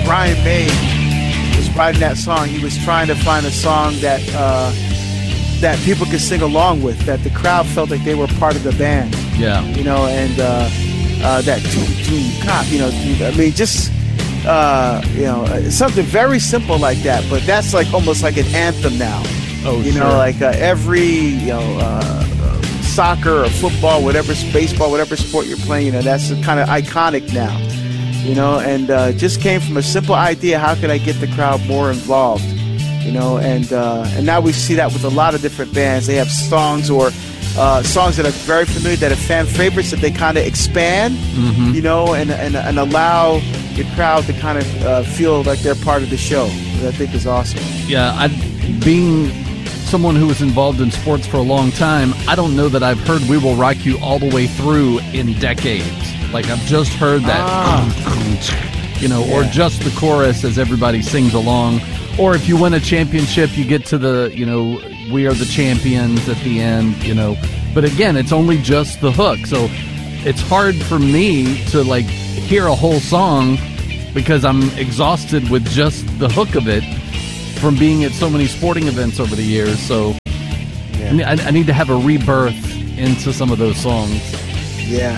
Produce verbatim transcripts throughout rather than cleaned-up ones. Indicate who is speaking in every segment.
Speaker 1: Brian May was writing that song, he was trying to find a song that uh, that people could sing along with, that the crowd felt like they were part of the band.
Speaker 2: Yeah.
Speaker 1: You know, and uh, uh, that doom, doom, cop, you know, I mean, just, uh, you know, something very simple like that, but that's like almost like an anthem now.
Speaker 2: Oh,
Speaker 1: You
Speaker 2: sure.
Speaker 1: know, like uh, every, you know, uh, uh, soccer or football, whatever, baseball, whatever sport you're playing, you know, that's kind of iconic now. You know, and uh, just came from a simple idea, how could I get the crowd more involved? You know, and uh, and now we see that with a lot of different bands. They have songs or uh, songs that are very familiar, that are fan favorites, that they kind of expand,
Speaker 2: Mm-hmm.
Speaker 1: you know, and, and and allow the crowd to kind of uh, feel like they're part of the show, which I think is awesome.
Speaker 2: Yeah, I, being someone who was involved in sports for a long time, I don't know that I've heard We Will Rock You all the way through in decades. Like, I've just heard that,
Speaker 1: Ah.
Speaker 2: you know, or
Speaker 1: Yeah.
Speaker 2: just the chorus as everybody sings along. Or if you win a championship, you get to the, you know, we are the champions at the end, you know. But again, it's only just the hook. So it's hard for me to, like, hear a whole song because I'm exhausted with just the hook of it from being at so many sporting events over the years. So
Speaker 1: Yeah.
Speaker 2: I, I need to have a rebirth into some of those songs.
Speaker 1: Yeah.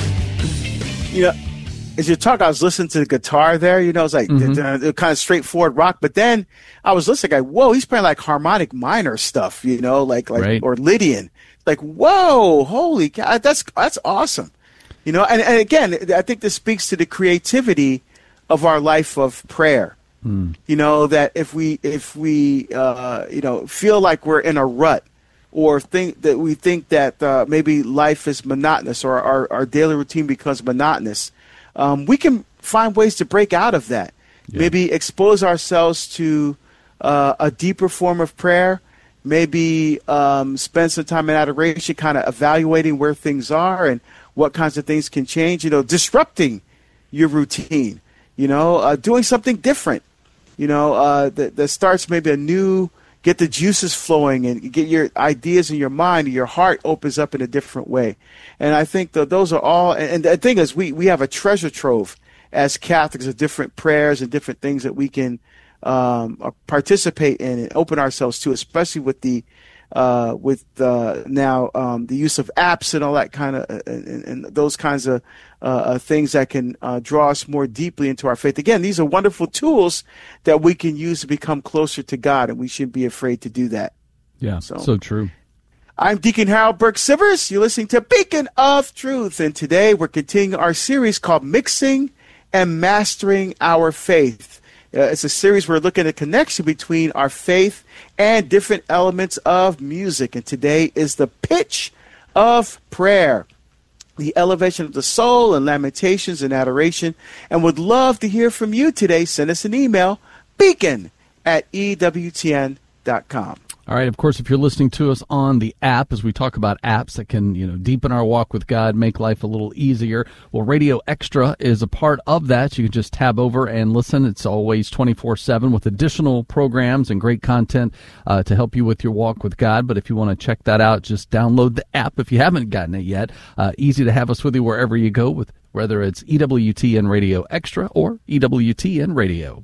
Speaker 1: You know, as you talk, I was listening to the guitar there. You know, it's like
Speaker 2: Mhm.
Speaker 1: the, the kind of straightforward rock. But then I was listening, like, whoa, he's playing like harmonic minor stuff. You know, like like
Speaker 2: Right.
Speaker 1: or Lydian. Like, whoa, holy cow, that's that's awesome. You know, and, and again, I think this speaks to the creativity of our life of prayer.
Speaker 2: Mm.
Speaker 1: You know, that if we if we uh, you know feel like we're in a rut, or think that we think that uh, maybe life is monotonous, or our, our daily routine becomes monotonous, um, we can find ways to break out of that.
Speaker 2: Yeah.
Speaker 1: Maybe expose ourselves to uh, a deeper form of prayer. Maybe um, spend some time in adoration, kind of evaluating where things are and what kinds of things can change. You know, disrupting your routine. You know, uh, doing something different. You know, uh, that, that starts maybe a new. Get the juices flowing and get your ideas in your mind, and your heart opens up in a different way. And I think that those are all, and the thing is, we, we have a treasure trove as Catholics of different prayers and different things that we can um, participate in and open ourselves to, especially with the, uh, with uh, now um, the use of apps and all that kind of, uh, and, and those kinds of uh, uh, things that can uh, draw us more deeply into our faith. Again, these are wonderful tools that we can use to become closer to God, and we shouldn't be afraid to do that.
Speaker 2: Yeah,
Speaker 1: So-
Speaker 2: so true.
Speaker 1: I'm Deacon Harold Burke-Sivers. You're listening to Beacon of Truth, and today we're continuing our series called Mixing and Mastering Our Faith. Uh, it's a series where we're looking at the connection between our faith and different elements of music, and today is the pitch of prayer, the elevation of the soul, and lamentations and adoration. And would love to hear from you today. Send us an email, beacon at E W T N dot com.
Speaker 2: All right, of course, if you're listening to us on the app, as we talk about apps that can, you know, deepen our walk with God, make life a little easier, well, Radio Extra is a part of that. You can just tab over and listen. It's always twenty-four seven with additional programs and great content uh, to help you with your walk with God. But if you want to check that out, just download the app if you haven't gotten it yet. Uh, easy to have us with you wherever you go, with whether it's E W T N Radio Extra or E W T N Radio.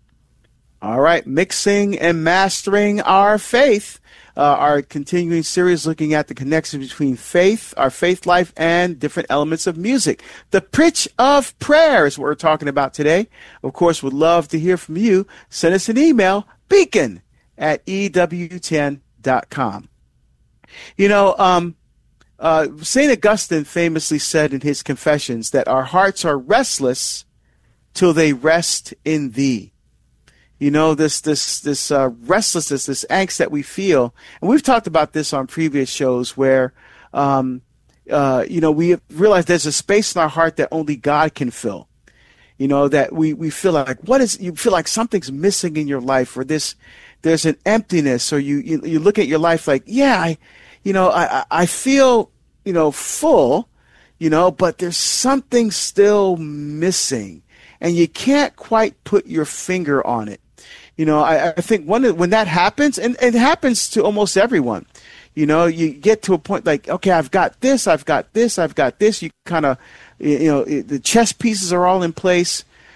Speaker 1: All right, Mixing and Mastering Our Faith, uh, our continuing series looking at the connection between faith, our faith life, and different elements of music. The pitch of prayer is what we're talking about today. Of course, would love to hear from you. Send us an email, beacon at E W T N dot com. You know, um, uh, Saint Augustine famously said in his Confessions that our hearts are restless till they rest in thee. You know, this this this uh, restlessness, this angst that we feel, and we've talked about this on previous shows, where um, uh, you know we realize there's a space in our heart that only God can fill. You know, that we, we feel like what is you feel like something's missing in your life, or this there's an emptiness, or you you, you look at your life like, yeah, I, you know, I I feel you know full, you know, but there's something still missing, and you can't quite put your finger on it. You know, I, I think when, when that happens, and it happens to almost everyone, you know, you get to a point like, okay, I've got this, I've got this, I've got this. You kind of, you know, the chess pieces are all in place,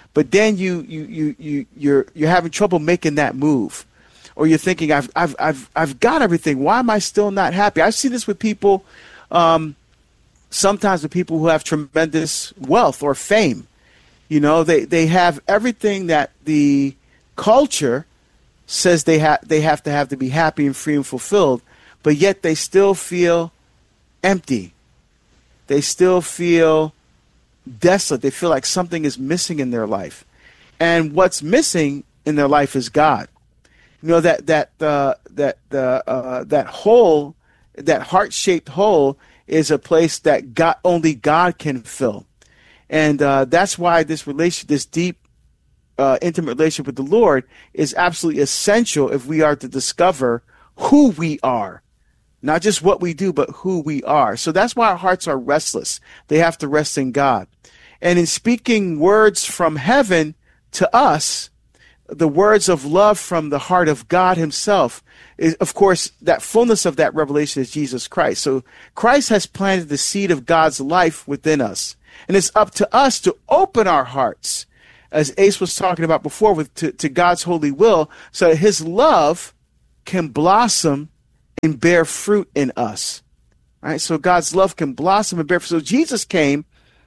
Speaker 1: but then you you you you you're you're having trouble making that move, or you're thinking, I've I've I've I've got everything. Why am I still not happy? I see this with people, um, sometimes with people who have tremendous wealth or fame. You know, they they have everything that the culture says they have they have to have to be happy and free and fulfilled, but yet they still feel empty. They still feel desolate. They feel like something is missing in their life, and what's missing in their life is God. You know, that that uh, that uh, uh, that hole, that heart-shaped hole, is a place that God, only God can fill, and uh, that's why this relation, this deep, uh, intimate relationship with the Lord, is absolutely essential if we are to discover who we are. Not just what we do, but who we are. So that's why our hearts are restless. They have to rest in God. And in speaking words from heaven to us, the words of love from the heart of God himself, is, of course, that fullness of that revelation is Jesus Christ. So Christ has planted the seed of God's life within us. And it's up to us to open our hearts, as Ace was talking about before, with to, to God's holy will, so that his love can blossom and bear fruit in us, right? So God's love can blossom and bear fruit. So Jesus came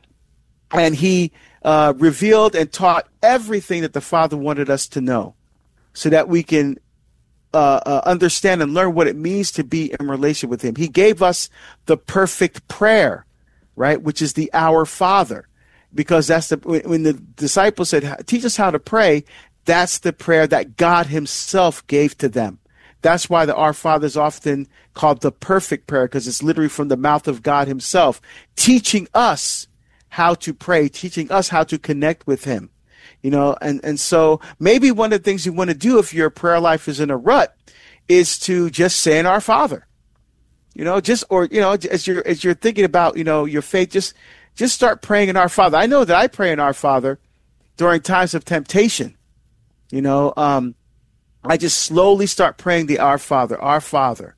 Speaker 1: and he uh, revealed and taught everything that the Father wanted us to know, so that we can uh, uh, understand and learn what it means to be in relation with him. He gave us the perfect prayer, right? Which is the Our Father, because that's the, when the disciples said, teach us how to pray, that's the prayer that God himself gave to them. That's why the Our Father is often called the perfect prayer, because it's literally from the mouth of God himself, teaching us how to pray, teaching us how to connect with him. You know, and, and so maybe one of the things you want to do if your prayer life is in a rut is to just say in Our Father. You know, just, or, you know, as you're, as you're thinking about, you know, your faith, just, just start praying in Our Father. I know that I pray in Our Father during times of temptation. You know, um, I just slowly start praying the Our Father, Our Father,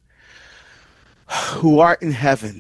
Speaker 1: who art in heaven,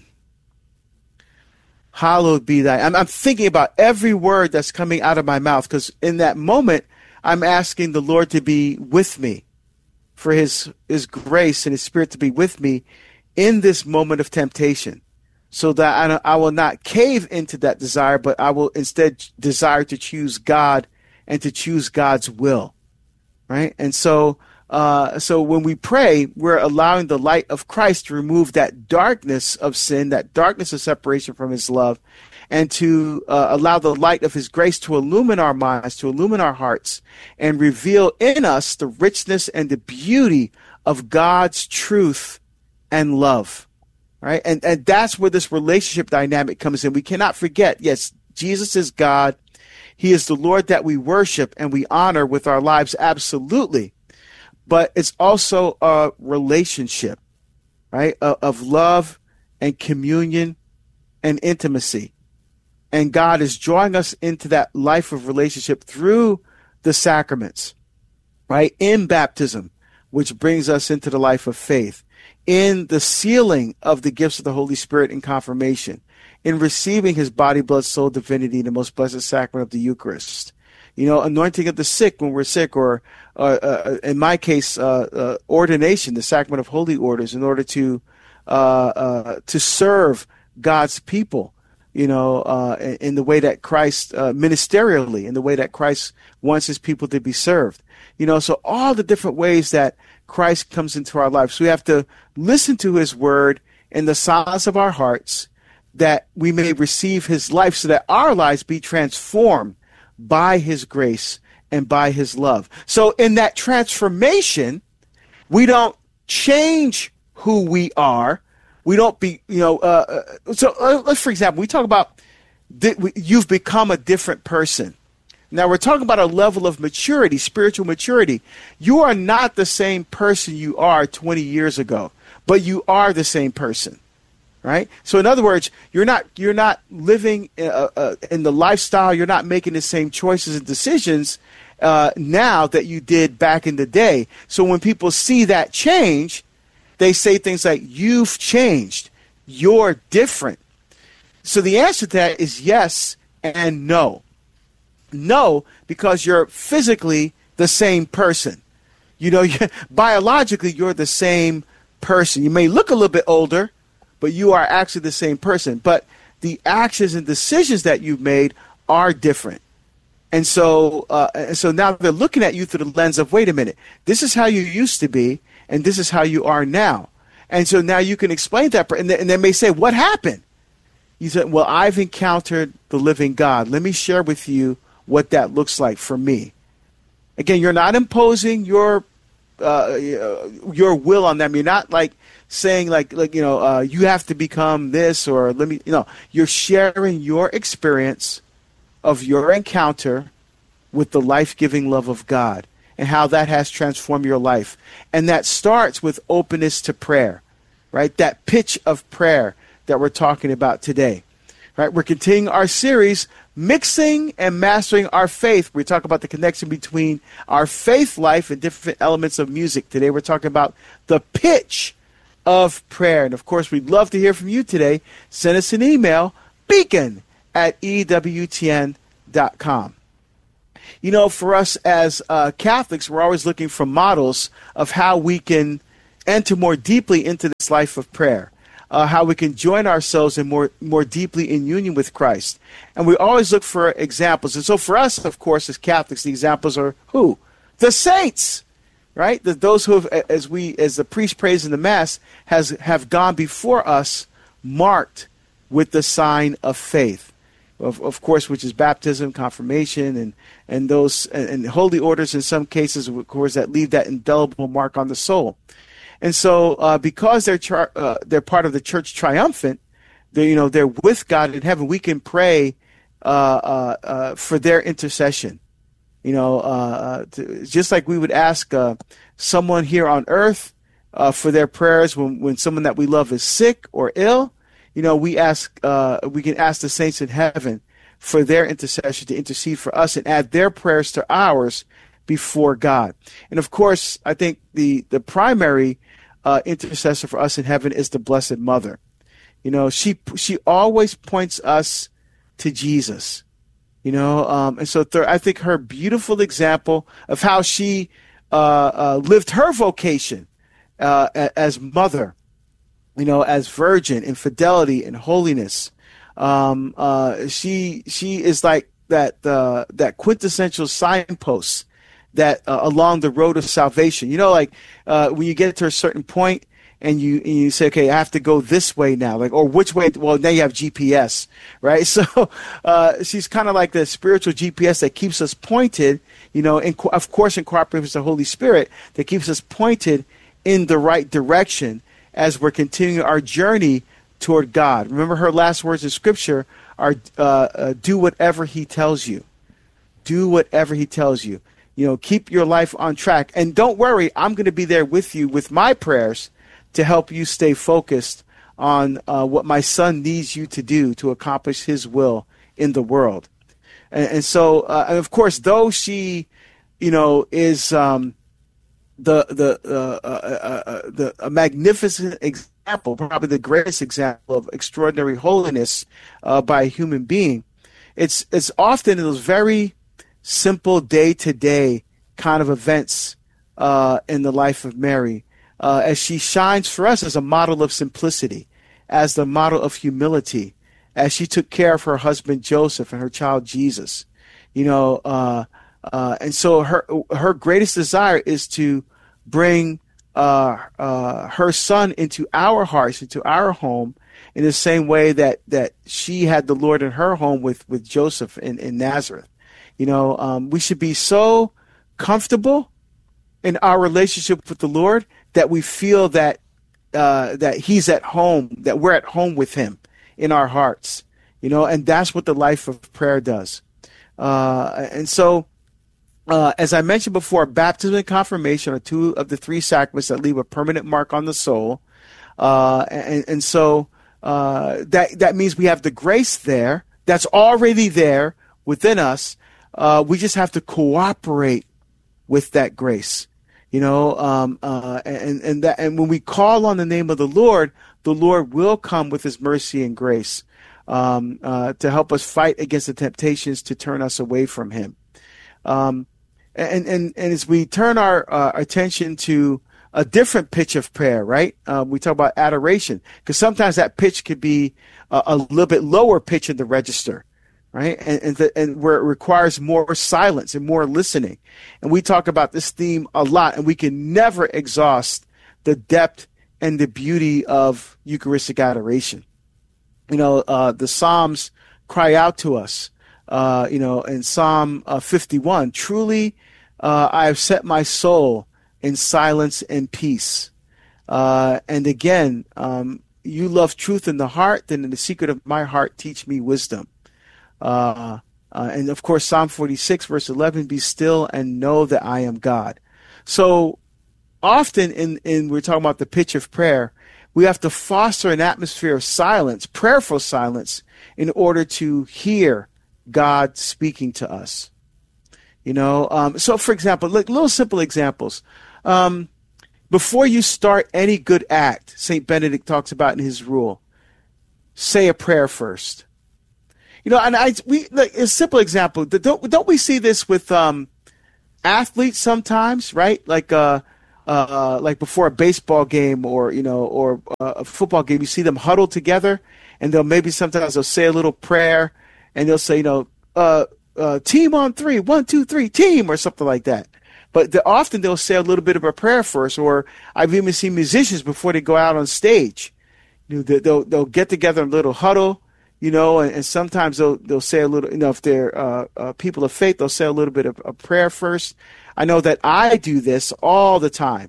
Speaker 1: hallowed be thy. I'm, I'm thinking about every word that's coming out of my mouth, because in that moment, I'm asking the Lord to be with me, for his, his grace and his Spirit to be with me in this moment of temptation, so that I, I will not cave into that desire, but I will instead desire to choose God and to choose God's will. Right. And so uh, so when we pray, we're allowing the light of Christ to remove that darkness of sin, that darkness of separation from his love, and to uh, allow the light of his grace to illumine our minds, to illumine our hearts, and reveal in us the richness and the beauty of God's truth and love. Right. And, and that's where this relationship dynamic comes in. We cannot forget, yes, Jesus is God. He is the Lord that we worship and we honor with our lives, absolutely. But it's also a relationship, right, of love and communion and intimacy. And God is drawing us into that life of relationship through the sacraments, right, in baptism, which brings us into the life of faith, in the sealing of the gifts of the Holy Spirit in confirmation, in receiving his body, blood, soul, divinity in the most blessed sacrament of the Eucharist. You know, anointing of the sick when we're sick, or uh, uh, in my case, uh, uh, ordination, the sacrament of holy orders, in order to uh, uh, to serve God's people, you know, uh, in, in the way that Christ, uh, ministerially, in the way that Christ wants his people to be served. You know, so all the different ways that Christ comes into our lives. So we have to listen to his word in the silence of our hearts, that we may receive his life, so that our lives be transformed by his grace and by his love. So in that transformation, we don't change who we are. We don't be, you know, uh, so uh, let's, for example, we talk about th- you've become a different person. Now we're talking about a level of maturity, spiritual maturity. You are not the same person you are twenty years ago, but you are the same person. Right. So in other words, you're not you're not living uh, uh, in the lifestyle. You're not making the same choices and decisions uh, now that you did back in the day. So when people see that change, they say things like, you've changed. You're different. So the answer to that is yes and no. No, because you're physically the same person. You know, you, biologically, you're the same person. You may look a little bit older, but you are actually the same person. But the actions and decisions that you've made are different. And so, uh, so now they're looking at you through the lens of, wait a minute, this is how you used to be, and this is how you are now. And so now you can explain that, and they, and they may say, what happened? You said, well, I've encountered the living God. Let me share with you what that looks like for me. Again, you're not imposing your uh, your will on them. You're not like saying like like you know uh, you have to become this or let me you know. You're sharing your experience of your encounter with the life-giving love of God and how that has transformed your life. And that starts with openness to prayer, right? That pitch of prayer that we're talking about today, right? We're continuing our series, Mixing and Mastering Our Faith. We talk about the connection between our faith life and different elements of music. Today we're talking about the pitch of prayer. And of course, we'd love to hear from you today. Send us an email, beacon at E W T N dot com. You know, for us as uh, Catholics, we're always looking for models of how we can enter more deeply into this life of prayer. Uh, how we can join ourselves in more more deeply in union with Christ. And we always look for examples. And so for us, of course, as Catholics, the examples are who? The saints, right? The, those who have, as we, as the priest prays in the Mass, has have gone before us, marked with the sign of faith. Of, of course, which is baptism, confirmation, and and those and, and holy orders in some cases, of course, that leave that indelible mark on the soul. And so, uh, because they're char- uh, they're part of the Church Triumphant, they you know they're with God in heaven. We can pray uh, uh, uh, for their intercession. You know, uh, to, just like we would ask uh, someone here on earth uh, for their prayers when when someone that we love is sick or ill. You know, we ask uh, we can ask the saints in heaven for their intercession to intercede for us and add their prayers to ours before God. And of course, I think the the primary uh, intercessor for us in heaven is the Blessed Mother. You know, she she always points us to Jesus. You know, um, and so th- I think her beautiful example of how she uh, uh, lived her vocation uh, as mother, you know, as virgin in fidelity and holiness. Um, uh, she she is like that uh, that quintessential signpost that uh, along the road of salvation. You know, like uh, when you get to a certain point and you and you say, okay, I have to go this way now, like, or which way? Well, now you have G P S, right? So uh, she's kind of like the spiritual G P S that keeps us pointed, you know, and co- of course in cooperation with the Holy Spirit, that keeps us pointed in the right direction as we're continuing our journey toward God. Remember, her last words in Scripture are, uh, uh, do whatever he tells you. Do whatever he tells you. You know, keep your life on track. And don't worry, I'm going to be there with you with my prayers to help you stay focused on uh, what my son needs you to do to accomplish his will in the world. And, and so, uh, and of course, though she, you know, is um, the the uh, uh, uh, uh, the a magnificent example, probably the greatest example of extraordinary holiness uh, by a human being, it's it's often in those very simple day-to-day kind of events uh, in the life of Mary, uh, as she shines for us as a model of simplicity, as the model of humility, as she took care of her husband Joseph and her child Jesus. You know, uh, uh, and so her her greatest desire is to bring uh, uh, her son into our hearts, into our home, in the same way that, that she had the Lord in her home with, with Joseph in, in Nazareth. You know, um, we should be so comfortable in our relationship with the Lord that we feel that uh, that He's at home, that we're at home with Him in our hearts. You know, and that's what the life of prayer does. Uh, and so, uh, as I mentioned before, baptism and confirmation are two of the three sacraments that leave a permanent mark on the soul. Uh, and, and so uh, that that means we have the grace there that's already there within us. Uh, we just have to cooperate with that grace, you know, um, uh, and and that and when we call on the name of the Lord, the Lord will come with His mercy and grace. um, uh, to help us fight against the temptations to turn us away from him. Um, and, and, and as we turn our uh, attention to a different pitch of prayer, right? Uh, we talk about adoration, because sometimes that pitch could be a, a little bit lower pitch in the register, right? And and, the, and where it requires more silence and more listening. And we talk about this theme a lot, and we can never exhaust the depth and the beauty of Eucharistic adoration. You know, uh, the Psalms cry out to us, uh, you know, in Psalm uh, fifty-one, truly uh, I have set my soul in silence and peace. Uh, and again, um, you love truth in the heart, then in the secret of my heart, teach me wisdom. Uh, uh, and of course, Psalm forty-six, verse eleven, be still and know that I am God. So often in, in we're talking about the pitch of prayer, we have to foster an atmosphere of silence, prayerful silence, in order to hear God speaking to us. You know, um, so for example, like little simple examples. Um, before you start any good act, Saint Benedict talks about in his rule, say a prayer first. You know, and I we like a simple example. Don't don't we see this with um, athletes sometimes, right? Like uh, uh, like before a baseball game or you know or a football game, you see them huddled together, and they'll maybe sometimes they'll say a little prayer, and they'll say, you know, uh, uh, team on three, one, two, three, team, or something like that. But the, often they'll say a little bit of a prayer first, or I've even seen musicians before they go out on stage, you know, they'll they'll get together in a little huddle, you know, and, and sometimes they'll they'll say a little, you know, if they're uh, uh, people of faith, they'll say a little bit of a prayer first. I know that I do this all the time,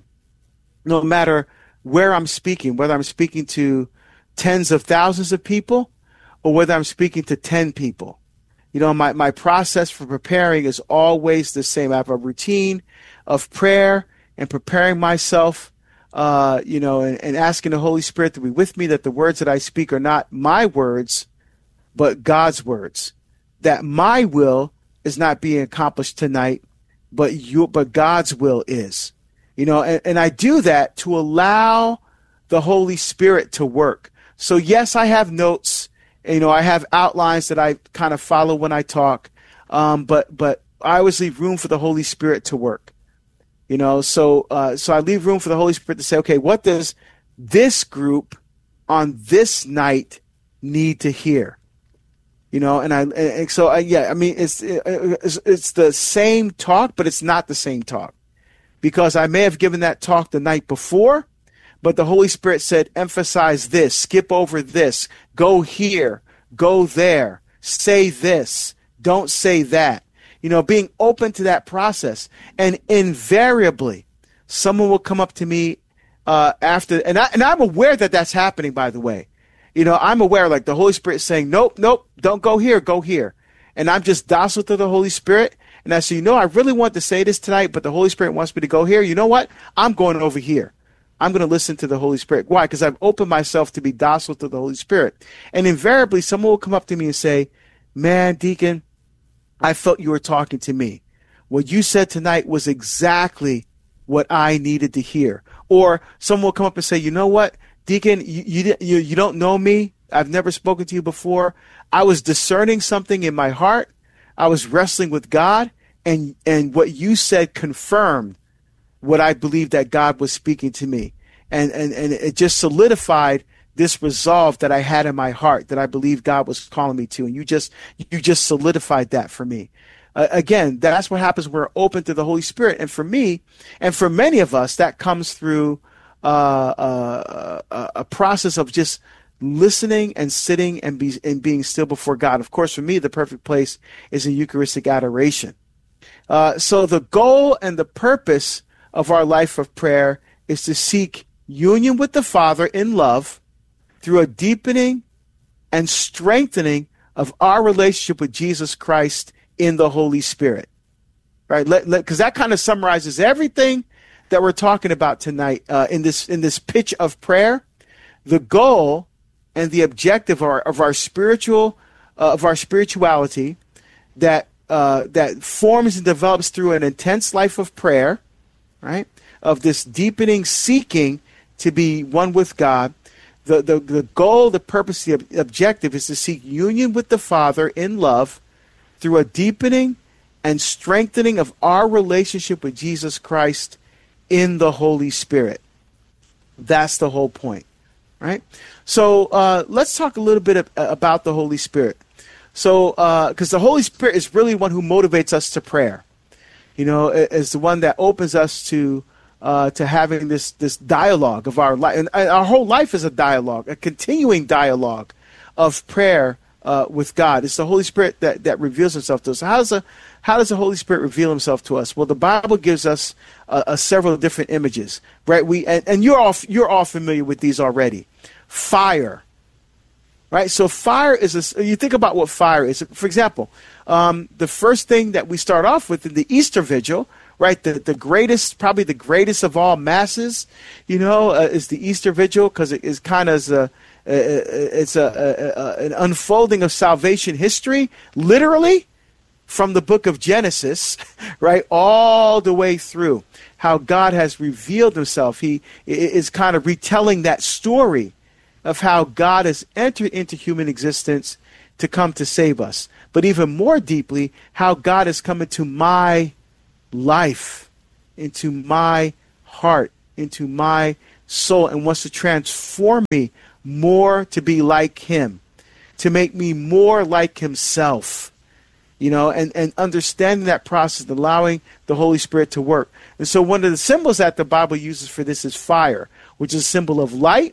Speaker 1: no matter where I'm speaking, whether I'm speaking to tens of thousands of people or whether I'm speaking to ten people. You know, my, my process for preparing is always the same. I have a routine of prayer and preparing myself, uh, you know, and, and asking the Holy Spirit to be with me, that the words that I speak are not my words, but God's words. That my will is not being accomplished tonight, but you, but God's will is. You know, and, and I do that to allow the Holy Spirit to work. So yes, I have notes. You know, I have outlines that I kind of follow when I talk, um, but but I always leave room for the Holy Spirit to work. You know, so uh, so I leave room for the Holy Spirit to say, okay, what does this group on this night need to hear? You know, and I and so I, yeah, I mean, it's, it's it's the same talk, but it's not the same talk, because I may have given that talk the night before. But the Holy Spirit said, emphasize this, skip over this, go here, go there, say this, don't say that. You know, being open to that process. And invariably, someone will come up to me uh, after, and, I, and I'm aware that that's happening, by the way. You know, I'm aware, like the Holy Spirit saying, nope, nope, don't go here, go here. And I'm just docile to the Holy Spirit. And I say, you know, I really want to say this tonight, but the Holy Spirit wants me to go here. You know what? I'm going over here. I'm going to listen to the Holy Spirit. Why? Because I've opened myself to be docile to the Holy Spirit. And invariably, someone will come up to me and say, man, Deacon, I felt you were talking to me. What you said tonight was exactly what I needed to hear. Or someone will come up and say, you know what, Deacon, you, you, you, you don't know me. I've never spoken to you before. I was discerning something in my heart. I was wrestling with God. And, and what you said confirmed what I believed that God was speaking to me. And, and, and it just solidified this resolve that I had in my heart, that I believed God was calling me to. And you just, you just solidified that for me. Uh, again, that's what happens when we're open to the Holy Spirit. And for me, and for many of us, that comes through uh, uh, a, a process of just listening and sitting and, be, and being still before God. Of course, for me, the perfect place is in Eucharistic adoration. Uh, so the goal and the purpose of our life of prayer is to seek union with the Father in love through a deepening and strengthening of our relationship with Jesus Christ in the Holy Spirit. Right? Let, let, 'cause that kind of summarizes everything that we're talking about tonight uh, in this in this pitch of prayer. The goal and the objective of our, of our spiritual uh, of our spirituality that uh, that forms and develops through an intense life of prayer, right? Of this deepening seeking to be one with God. the, the, the goal, the purpose, the ob- objective is to seek union with the Father in love through a deepening and strengthening of our relationship with Jesus Christ in the Holy Spirit. That's the whole point, right? So uh, let's talk a little bit of, uh, about the Holy Spirit. So, because uh, the Holy Spirit is really one who motivates us to prayer. You know, is the one that opens us to uh, to having this this dialogue of our life, and our whole life is a dialogue, a continuing dialogue of prayer uh, with God. It's the Holy Spirit that, that reveals Himself to us. How does the how does the Holy Spirit reveal Himself to us? Well, the Bible gives us uh, uh, several different images, right? We and, and you're all you're all familiar with these already. Fire. Right, so fire is a, you think about what fire is. For example, um, the first thing that we start off with in the Easter Vigil, right, the, the greatest, probably the greatest of all masses, you know, uh, is the Easter Vigil, because it is kind of a, it's a, a, a an unfolding of salvation history, literally from the book of Genesis, right, all the way through how God has revealed Himself. He is kind of retelling that story of how God has entered into human existence to come to save us. But even more deeply, how God has come into my life, into my heart, into my soul, and wants to transform me more to be like Him, to make me more like Himself. You know, and, and understanding that process, allowing the Holy Spirit to work. And so one of the symbols that the Bible uses for this is fire, which is a symbol of light,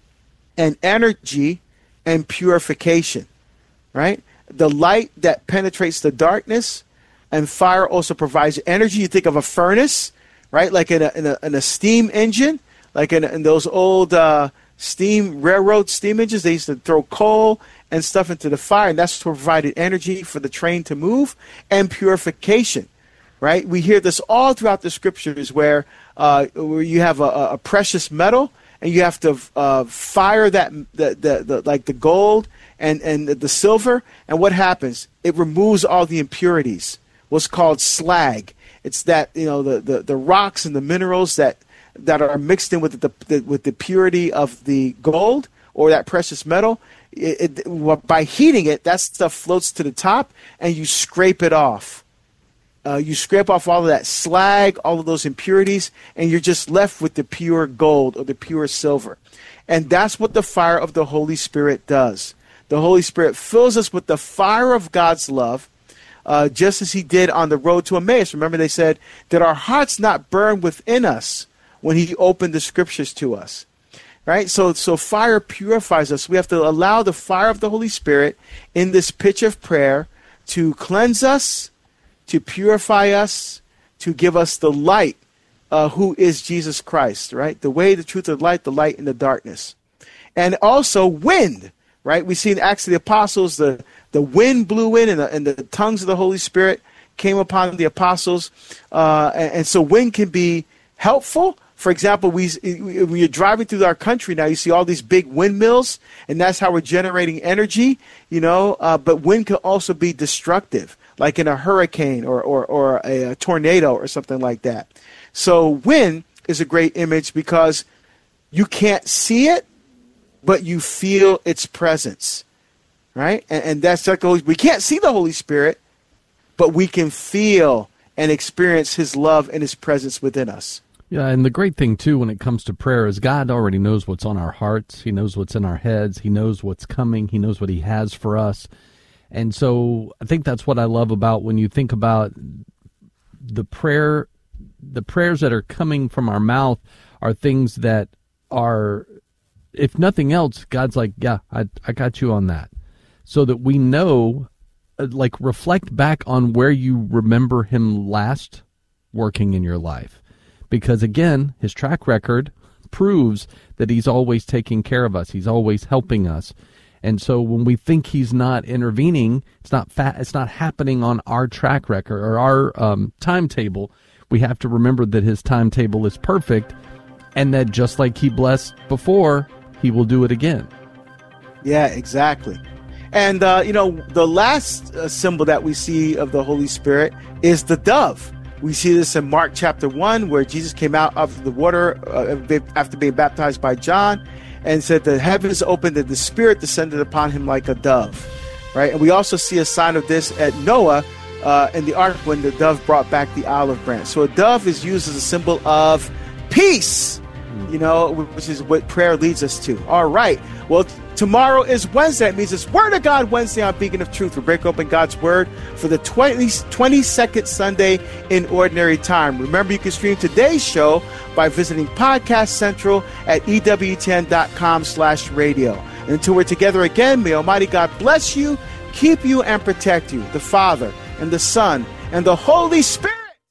Speaker 1: and energy, and purification, right? The light that penetrates the darkness, and fire also provides energy. You think of a furnace, right? Like in a, in a, in a steam engine, like in, in those old uh, steam railroad steam engines. They used to throw coal and stuff into the fire, and that's what provided energy for the train to move, and purification, right? We hear this all throughout the scriptures where, uh, where you have a, a precious metal, and you have to uh, fire that, the, the, the, like the gold and, and the silver. And what happens? It removes all the impurities, what's called slag. It's that, you know, the, the, the rocks and the minerals that, that are mixed in with the, the, with the purity of the gold or that precious metal. It, it, well, by heating it, that stuff floats to the top, and you scrape it off. Uh, you scrape off all of that slag, all of those impurities, and you're just left with the pure gold or the pure silver. And that's what the fire of the Holy Spirit does. The Holy Spirit fills us with the fire of God's love, uh, just as He did on the road to Emmaus. Remember, they said, did our hearts not burn within us when He opened the scriptures to us? Right? So, so fire purifies us. We have to allow the fire of the Holy Spirit in this pitch of prayer to cleanse us, to purify us, to give us the light, uh, who is Jesus Christ, right? The way, the truth, the light, the light in the darkness. And also wind, right? We see in Acts of the Apostles, the, the wind blew in, and the, and the tongues of the Holy Spirit came upon the apostles. Uh, and, and so wind can be helpful. For example, we when you're driving through our country now, you see all these big windmills, and that's how we're generating energy, you know. Uh, but wind can also be destructive, like in a hurricane or, or, or a, a tornado or something like that. So wind is a great image because you can't see it, but you feel its presence, right? And, and that's like the Holy, we can't see the Holy Spirit, but we can feel and experience His love and His presence within us.
Speaker 2: Yeah, and the great thing, too, when it comes to prayer is God already knows what's on our hearts. He knows what's in our heads. He knows what's coming. He knows what He has for us. And so I think that's what I love about when you think about the prayer, the prayers that are coming from our mouth are things that are, if nothing else, God's like, yeah, I, I got you on that. So that we know, like, reflect back on where you remember Him last working in your life. Because, again, His track record proves that He's always taking care of us. He's always helping us. And so when we think He's not intervening, it's not fa- it's not happening on our track record or our um, timetable. We have to remember that His timetable is perfect, and that just like He blessed before, He will do it again.
Speaker 1: Yeah, exactly. And, uh, you know, the last uh, symbol that we see of the Holy Spirit is the dove. We see this in Mark chapter one, where Jesus came out of the water uh, after being baptized by John. and said the heavens opened and the Spirit descended upon him like a dove, right? And we also see a sign of this at Noah uh, in the ark when the dove brought back the olive branch. So a dove is used as a symbol of peace, you know, which is what prayer leads us to. All right. Well, t- tomorrow is Wednesday. It means it's Word of God Wednesday on Beacon of Truth. We break open God's Word for the twenty-second Sunday in Ordinary Time. Remember, you can stream today's show by visiting Podcast Central at E W T N dot com slash radio. And until we're together again, may Almighty God bless you, keep you, and protect you, the Father and the Son and the Holy Spirit.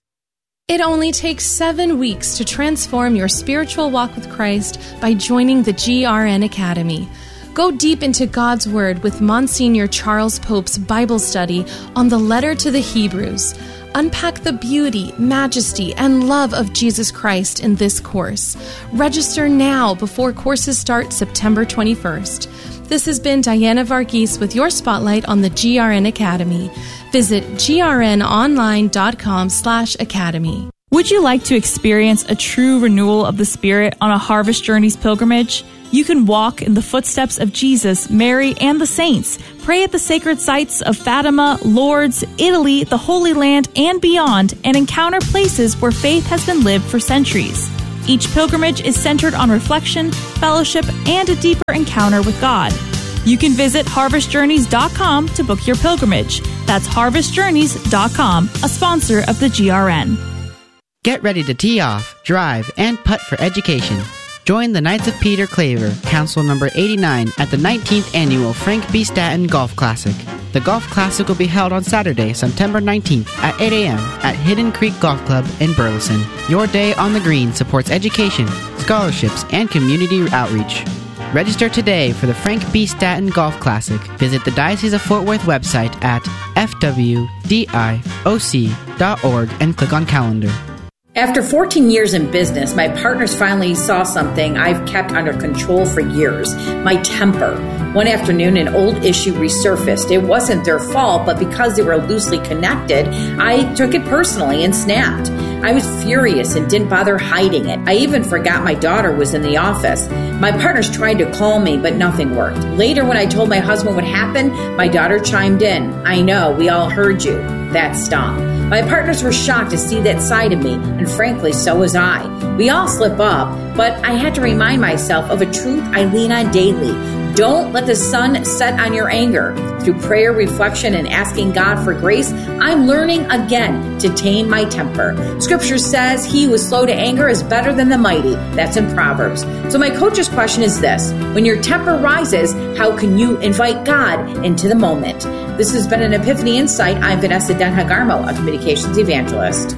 Speaker 3: It only takes seven weeks to transform your spiritual walk with Christ by joining the G R N Academy. Go deep into God's Word with Monsignor Charles Pope's Bible study on the letter to the Hebrews. Unpack the beauty, majesty, and love of Jesus Christ in this course. Register now before courses start September twenty-first. This has been Diana Varghese with your spotlight on the G R N Academy. Visit G R N online dot com slash academy.
Speaker 4: Would you like to experience a true renewal of the Spirit on a Harvest Journeys pilgrimage? You can walk in the footsteps of Jesus, Mary, and the saints. Pray at the sacred sites of Fatima, Lourdes, Italy, the Holy Land, and beyond, and encounter places where faith has been lived for centuries. Each pilgrimage is centered on reflection, fellowship, and a deeper encounter with God. You can visit harvest journeys dot com to book your pilgrimage. That's harvest journeys dot com, a sponsor of the G R N.
Speaker 5: Get ready to tee off, drive, and putt for education. Join the Knights of Peter Claver, Council number eighty-nine, at the nineteenth Annual Frank B. Statton Golf Classic. The Golf Classic will be held on Saturday, September nineteenth at eight a.m. at Hidden Creek Golf Club in Burleson. Your day on the green supports education, scholarships, and community outreach. Register today for the Frank B. Statton Golf Classic. Visit the Diocese of Fort Worth website at f w d i o c dot org and click on calendar.
Speaker 6: After fourteen years in business, my partners finally saw something I've kept under control for years, my temper. One afternoon, an old issue resurfaced. It wasn't their fault, but because they were loosely connected, I took it personally and snapped. I was furious and didn't bother hiding it. I even forgot my daughter was in the office. My partners tried to call me, but nothing worked. Later, when I told my husband what happened, my daughter chimed in. I know, we all heard you. That stung. My partners were shocked to see that side of me, and frankly, so was I. We all slip up, but I had to remind myself of a truth I lean on daily. Don't let the sun set on your anger. Through prayer, reflection, and asking God for grace, I'm learning again to tame my temper. Scripture says he who is slow to anger is better than the mighty. That's in Proverbs. So my coach's question is this. When your temper rises, how can you invite God into the moment? This has been an Epiphany Insight. I'm Vanessa Denhagarmo, a communications evangelist.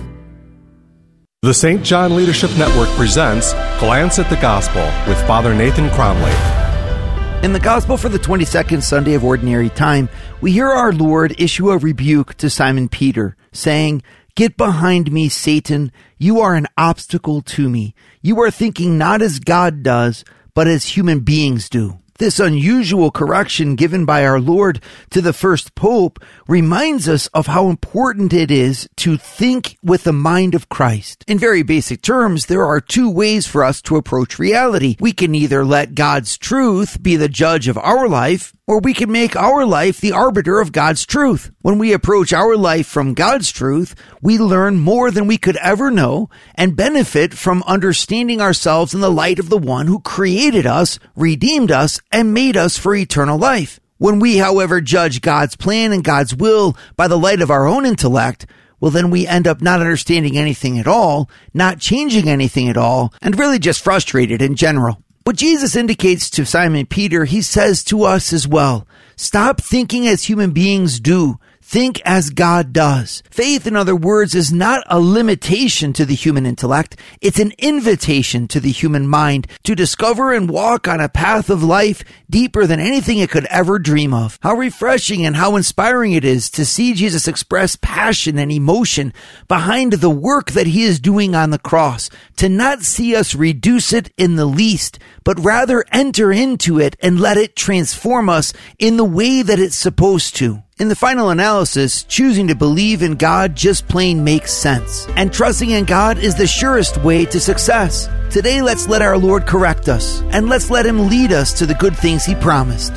Speaker 7: The Saint John Leadership Network presents Glance at the Gospel with Father Nathan Cromley.
Speaker 8: In the Gospel for the twenty-second Sunday of Ordinary Time, we hear our Lord issue a rebuke to Simon Peter, saying, "Get behind me, Satan. You are an obstacle to me. You are thinking not as God does, but as human beings do." This unusual correction given by our Lord to the first Pope reminds us of how important it is to think with the mind of Christ. In very basic terms, there are two ways for us to approach reality. We can either let God's truth be the judge of our life, or we can make our life the arbiter of God's truth. When we approach our life from God's truth, we learn more than we could ever know and benefit from understanding ourselves in the light of the one who created us, redeemed us, and made us for eternal life. When we, however, judge God's plan and God's will by the light of our own intellect, well, then we end up not understanding anything at all, not changing anything at all, and really just frustrated in general. What Jesus indicates to Simon Peter, he says to us as well. Stop thinking as human beings do. Think as God does. Faith, in other words, is not a limitation to the human intellect. It's an invitation to the human mind to discover and walk on a path of life deeper than anything it could ever dream of. How refreshing and how inspiring it is to see Jesus express passion and emotion behind the work that he is doing on the cross, to not see us reduce it in the least, but rather enter into it and let it transform us in the way that it's supposed to. In the final analysis, choosing to believe in God just plain makes sense, and trusting in God is the surest way to success. Today, let's let our Lord correct us, and let's let Him lead us to the good things He promised.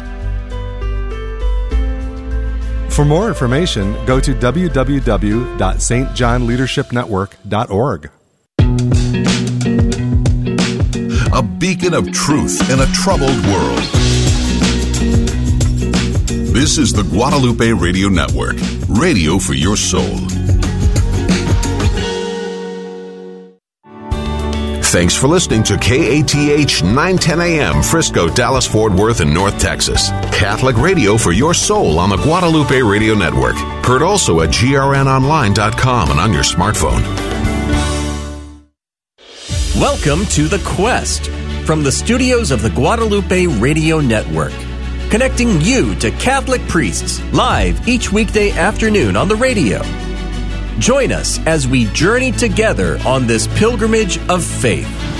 Speaker 7: For more information, go to w w w dot s t john leadership network dot org.
Speaker 9: A beacon of truth in a troubled world. This is the Guadalupe Radio Network, radio for your soul. Thanks for listening to K A T H nine ten A M, Frisco, Dallas, Fort Worth, and North Texas. Catholic radio for your soul on the Guadalupe Radio Network. Heard also at G R N online dot com and on your smartphone.
Speaker 10: Welcome to The Quest from the studios of the Guadalupe Radio Network. Connecting you to Catholic priests live each weekday afternoon on the radio. Join us as we journey together on this pilgrimage of faith.